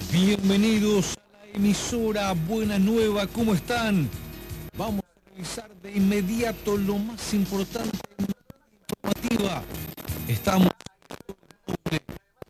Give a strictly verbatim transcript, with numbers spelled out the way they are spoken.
Bienvenidos a la emisora Buena Nueva, ¿cómo están? Vamos a revisar de inmediato lo más importante en materia informativa. Estamos